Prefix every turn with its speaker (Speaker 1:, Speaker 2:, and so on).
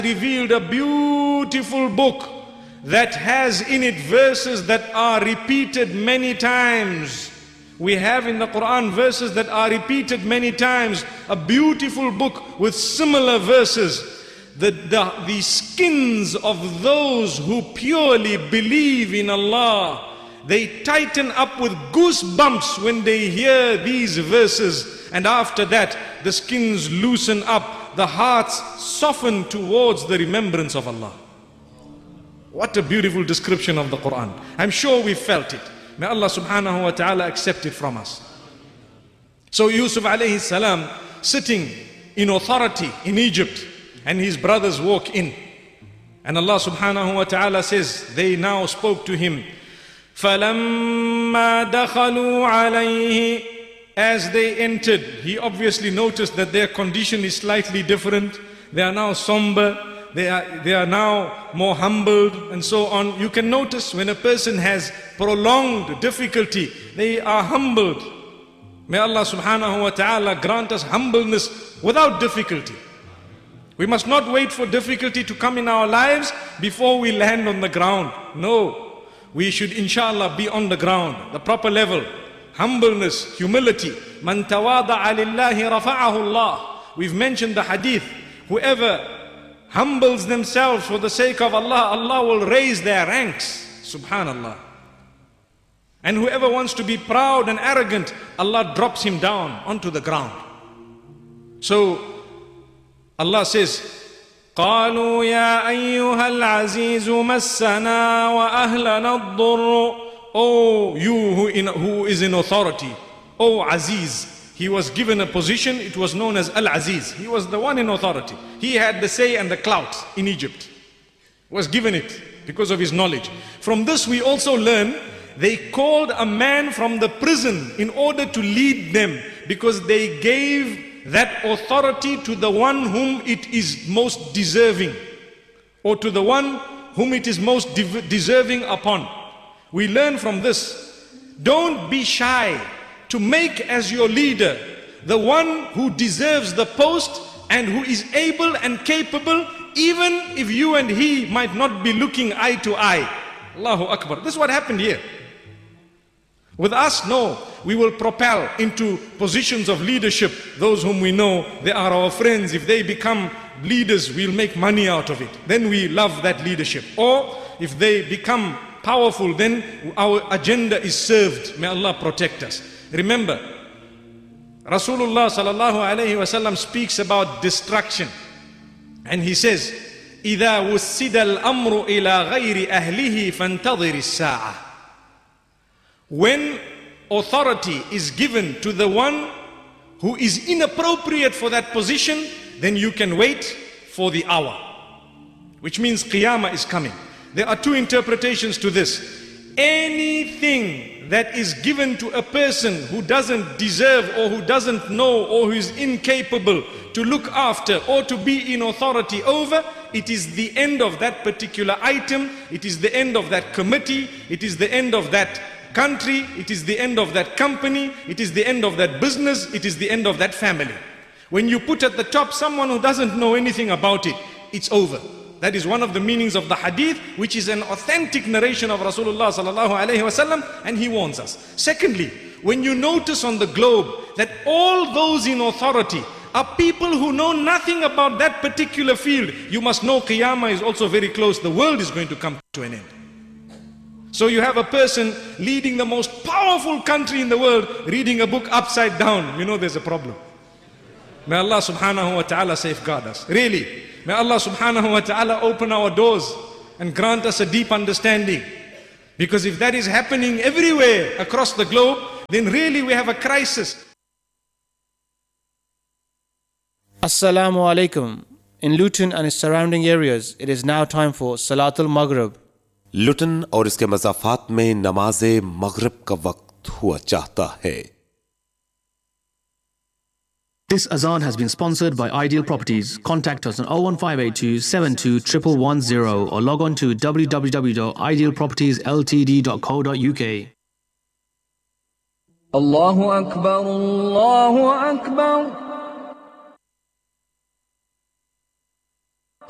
Speaker 1: revealed a beautiful book that has in it verses that are repeated many times. We have in the Quran verses that are repeated many times, a beautiful book with similar verses. The skins of those who purely believe in Allah, they tighten up with goosebumps when they hear these verses, and after that the skins loosen up, the hearts soften towards the remembrance of Allah. What a beautiful description of the Quran. I'm sure we felt it. May Allah subhanahu wa ta'ala accept it from us. So Yusuf alayhi salam sitting in authority in Egypt, and his brothers walk in, and Allah subhanahu wa ta'ala says they now spoke to him. فَلَمَّا دَخَلُوا عَلَيْهِ, as they entered, he obviously noticed that their condition is slightly different. They are now somber, they are now more humbled, and so on. You can notice when a person has prolonged difficulty, they are humbled. May Allah subhanahu wa ta'ala grant us humbleness without difficulty. We must not wait for difficulty to come in our lives before we land on the ground. No. We should inshallah be on the ground, the proper level. Humbleness, humility. Man tawada'a lillahi rafa'ahu Allah. We've mentioned the hadith. Whoever humbles themselves for the sake of Allah, Allah will raise their ranks. Subhanallah. And whoever wants to be proud and arrogant, Allah drops him down onto the ground. So Allah says, قالوا يا أيها العزيز مسنا وأهلنا الضر. Oh, you who is in authority, oh Aziz. He was given a position, it was known as Al-Aziz. He was the one in authority. He had the say and the clout in Egypt. Was given it because of his knowledge. From this we also learn they called a man from the prison in order to lead them, because they gave that authority to the one whom it is most deserving, or to the one whom it is most deserving upon. We learn from this, don't be shy to make as your leader the one who deserves the post and who is able and capable, even if you and he might not be looking eye to eye. Allahu Akbar. This is what happened here. With us, no, we will propel into positions of leadership those whom we know they are our friends. If they become leaders, we'll make money out of it. Then we love that leadership. Or if they become powerful, then our agenda is served. May Allah protect us. Remember, Rasulullah sallallahu alayhi wasallam speaks about destruction, and he says, إِذَا وُسِّدَ الْأَمْرُ إِلَى غَيْرِ أَهْلِهِ فَانْتَظِرِ السَّاعَةِ. When authority is given to the one who is inappropriate for that position, then you can wait for the hour, which means Qiyamah is coming. There are two interpretations to this. Anything that is given to a person who doesn't deserve, or who doesn't know, or who is incapable to look after or to be in authority over, it is the end of that particular item, it is the end of that committee, it is the end of that country, it is the end of that company, it is the end of that business, it is the end of that family. When you put at the top someone who doesn't know anything about it, it's over. That is one of the meanings of the hadith, which is an authentic narration of Rasulullah sallallahu alaihi wasallam, and he warns us. Secondly, when you notice on the globe that all those in authority are people who know nothing about that particular field, you must know Qiyamah is also very close. The world is going to come to an end. So you have a person leading the most powerful country in the world, reading a book upside down. You know there's a problem. May Allah subhanahu wa ta'ala safeguard us. Really. May Allah subhanahu wa ta'ala open our doors and grant us a deep understanding. Because if that is happening everywhere across the globe, then really we have a crisis.
Speaker 2: Assalamu alaikum. In Luton and its surrounding areas, it is now time for Salatul Maghrib.
Speaker 3: लुटन और इसके मज़ाफ़ात में नमाज मगरिब का वक्त हुआ चाहता है.
Speaker 4: This azan has been sponsored by Ideal Properties. Contact us on 01582 72 1110 or log on to www.idealpropertiesltd.co.uk.
Speaker 5: Allahu Akbar, Allahu Akbar.